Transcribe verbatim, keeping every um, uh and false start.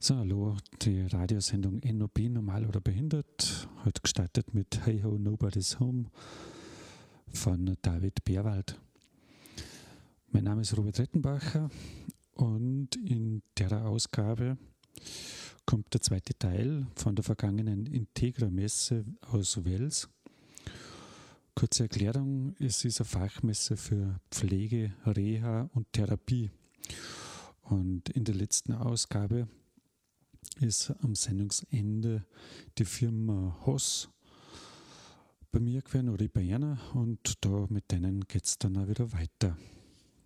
So, hallo, die Radiosendung N O B, normal oder behindert. Heute gestartet mit Hey Ho, Nobody's Home von David Bärwald. Mein Name ist Robert Rettenbacher und in der Ausgabe kommt der zweite Teil von der vergangenen Integra-Messe aus Wels. Kurze Erklärung, es ist eine Fachmesse für Pflege, Reha und Therapie. Und in der letzten Ausgabe ist am Sendungsende die Firma Hoss bei mir gewesen oder bei einer, und da mit denen geht es dann auch wieder weiter.